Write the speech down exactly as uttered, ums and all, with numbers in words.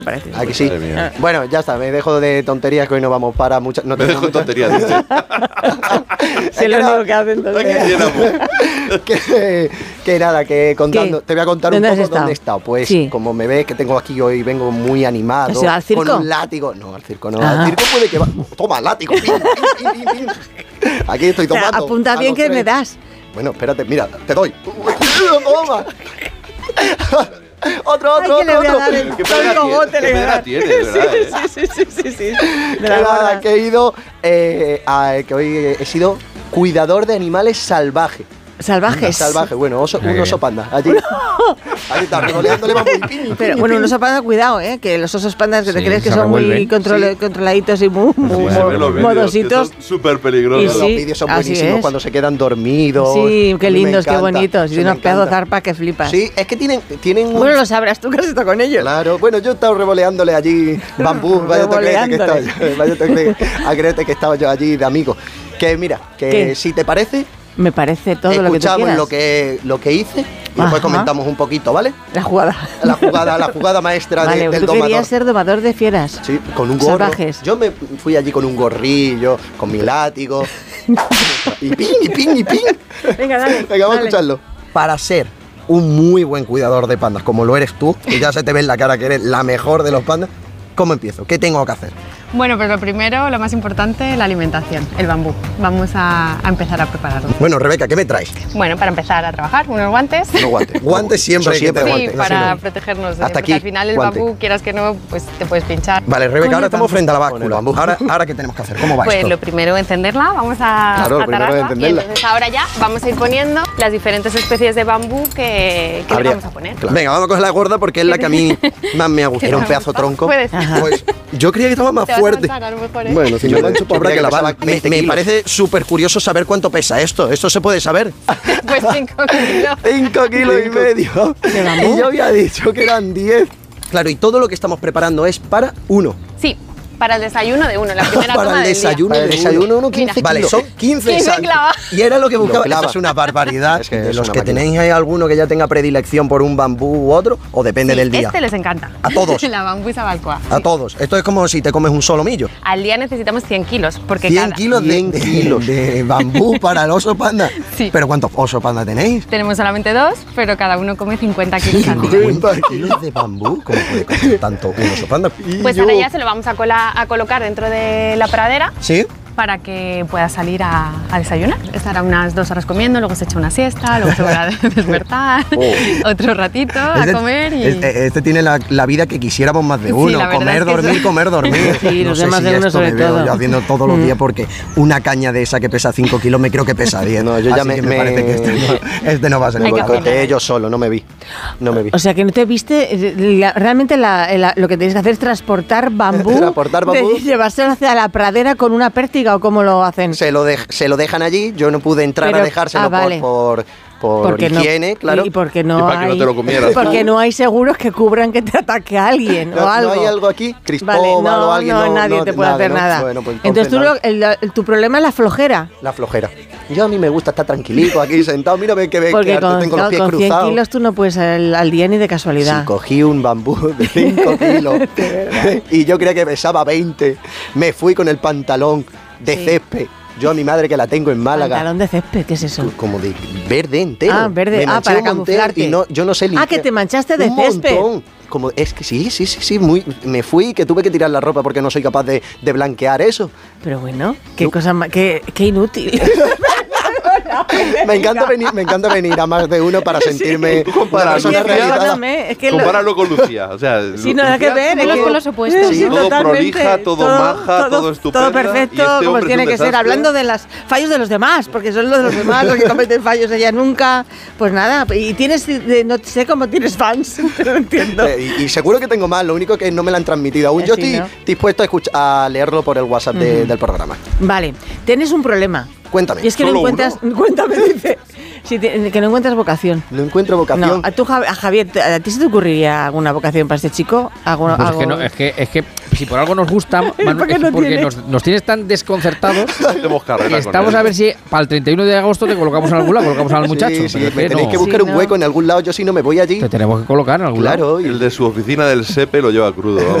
Parece. Aquí sí. Bueno, ya está, me dejo de tonterías que hoy no vamos para muchas. No me dejo de tonterías, dice. Se lo único que hacen que, que nada, que contando. ¿Qué? Te voy a contar un poco dónde he estado. Pues sí. Como me ves que tengo aquí hoy, vengo muy animado. ¿Has ido al circo? Con un látigo. No, al circo no. Ajá. Al circo puede que va. Toma, látigo. Pin, pin, pin, pin. Aquí estoy tomando. O sea, apunta bien que tres. Me das. Bueno, espérate, mira, te doy. Toma. Otro, otro, Ay, que otro, le voy a dar otro. el cogote, le voy a dar. Tiene, de verdad, sí, ¿eh? sí, sí, sí, sí, sí. Que nada, que he ido, eh, a, que hoy he sido cuidador de animales salvajes. Salvajes. Salvaje, bueno, oso, un oso panda. Allí. Ahí está, regoleándole va muy pin. Pero bueno, un oso panda, cuidado, ¿eh? Que los osos pandas que sí, te crees que son muy control, sí. controladitos y muy, muy sí, modositos. Son súper peligrosos. Sí, los vídeos son buenísimos es. Cuando se quedan dormidos. Sí, qué lindos, qué bonitos. Y unos pedazos de zarpa que flipas. Sí, es que tienen, tienen un... Bueno, lo sabrás tú que has estado con ellos. Claro, bueno, yo he estado revoleándole allí bambú. Vaya te crees que estaba yo, vaya te crees, a creerte que estaba yo allí de amigo. Que mira, que ¿qué? Si te parece... Me parece todo lo que tú quieras. Escuchamos lo que, lo que hice y Ajá. después comentamos un poquito, ¿vale? La jugada. La jugada, la jugada maestra vale, de, del tú domador. Querías ser domador de fieras. Sí, con un gorro. Salvajes. Yo me fui allí con un gorrillo, con mi látigo. y pin, y pin, y pin. Venga, dale. Venga, vamos dale. a escucharlo. Para ser un muy buen cuidador de pandas, como lo eres tú, y ya se te ve en la cara que eres la mejor de los pandas, ¿cómo empiezo? ¿Qué tengo que hacer? Bueno, pues lo primero, lo más importante, la alimentación, el bambú. Vamos a, a empezar a prepararlo. Bueno, Rebeca, ¿qué me traes? Bueno, para empezar a trabajar, unos guantes. Unos guantes. Guantes siempre. siempre sí, guantes, para no. protegernos. De, Hasta aquí, al final el guante. bambú, quieras que no, pues te puedes pinchar. Vale, Rebeca, ahora estamos frente a la báscula. Ahora, ahora, ¿qué tenemos que hacer? ¿Cómo va pues esto? Pues lo primero, encenderla. Vamos a claro, atararla. encenderla. Y entonces ahora ya vamos a ir poniendo las diferentes especies de bambú que, que le vamos a poner. Claro. Venga, vamos a coger la gorda porque es la que a mí más me ha gustado. Era un pedazo tronco. Puedes. Pues yo creía que estaba más fuerte. Bueno, si yo mancho, habrá que lavar. Me, me parece súper curioso saber cuánto pesa esto. ¿Esto se puede saber? Pues cinco kilos. cinco kilos y medio. Y yo había dicho que eran diez. Claro, y todo lo que estamos preparando es para uno. Sí. Para el desayuno de uno, la primera para toma el desayuno, del día. Para el desayuno uno, quince kilos. Vale, son quince, quince clavas. Y era lo que buscaba. Eso es una barbaridad. Es que de los que máquina. Tenéis, ¿hay alguno que ya tenga predilección por un bambú u otro? ¿O depende sí, del día? Este les encanta. A todos. La bambú y sabalcoa. A sí. todos. Esto es como si te comes un solomillo. Al día necesitamos cien kilos. Porque cien cada... kilos de, de, kilos de bambú para el oso panda. Sí. ¿Pero cuántos oso panda tenéis? Tenemos solamente dos, pero cada uno come cincuenta kilos al día. ¿cincuenta kilos de bambú? ¿Cómo puede comer tanto un oso panda? Pues ahora ya se lo vamos a, cola, a colocar dentro de la pradera. Sí. Para que pueda salir a, a desayunar. Estará unas dos horas comiendo, luego se echa una siesta, luego se va a despertar, oh. otro ratito este, a comer y... Este, este tiene la, la vida que quisiéramos más de uno, sí, comer, es dormir, eso... comer, dormir. Sí, no los sé demás si de uno esto sobre me todo. Veo yo haciendo todos los días porque una caña de esa que pesa cinco kilos me creo que pesa diez. No, yo ya me, me, me parece que este no, este no va a ser. Me boicoteé yo solo, no me vi. No me vi. O sea que no te viste, la, realmente la, la, lo que tienes que hacer es transportar bambú, transportar bambú. De, llevárselo hacia la pradera con una pértiga o cómo lo hacen. Se lo, de, se lo dejan allí, yo no pude entrar Pero, a dejárselo ah, vale. por, por, por porque higiene, no, claro. Y porque no, y para hay, que no te lo comieras. Porque no hay seguros que cubran que te ataque a alguien no, o algo. ¿No hay algo aquí? ¿Cristóbal vale, no, o alguien? No, no nadie no, te puede nada, hacer ¿no? nada. Bueno, pues entonces, entonces tú lo, el, el, tu problema es la flojera. La flojera. Yo a mí me gusta estar tranquilito aquí sentado. Mírame que ve porque que con, tengo los pies con cruzados. cien kilos tú no puedes al, al día ni de casualidad. Sí, cogí un bambú de cinco kilos y yo creía que pesaba veinte. Me fui con el pantalón de sí. césped. Yo a mi madre que la tengo en Málaga. ¿Pantalón de césped? ¿Qué es eso? Como de verde entero. Ah, verde. Me ah, para camuflarte. Y no, yo no sé limpiar. Ah, que te manchaste de un césped. Montón. Como, es que sí, sí, sí, sí, muy, me fui que tuve que tirar la ropa porque no soy capaz de, de blanquear eso. Pero bueno, qué no. cosa más, qué, qué inútil. me encanta venir, me encanta venir a más de uno para sentirme sí, una persona realizada. Es que compáralo con Lucía, o sea, sí, nada que ver, es que, con los opuestos. Sí, sí, todo prolija, todo, todo maja, todo, todo estupendo, todo perfecto, este como tiene que desastre. ser, hablando de los fallos de los demás, porque son los de los demás los que cometen fallos, ella nunca. Pues nada, y tienes, no sé cómo tienes fans, pero no entiendo. Eh, y, y seguro que tengo más, lo único que no me lo han transmitido aún. Eh, Yo sí, estoy ¿no? dispuesto a, escuchar, a leerlo por el WhatsApp de, uh-huh. del programa. Vale, tienes un problema. Cuéntame. Y es que no encuentras, uno? cuéntame, dice, si te, que no encuentras vocación. No encuentro vocación. No, a, tú, a Javier, ¿a ti se te ocurriría alguna vocación para este chico? ¿Alguna, pues algo? Es que no, es que, es que si por algo nos gusta, Manu, ¿Por qué es no porque tiene? nos, nos tienes tan desconcertados Hacemos carrera que con estamos él. a ver si para el treinta y uno de agosto te colocamos en algún lado, colocamos al muchacho. Sí, sí, pero es me que tenéis no, que buscar Sí, un ¿no? hueco en algún lado, yo si no me voy allí. te tenemos que colocar en algún lado. Claro, y El de su oficina del S E P E lo lleva crudo.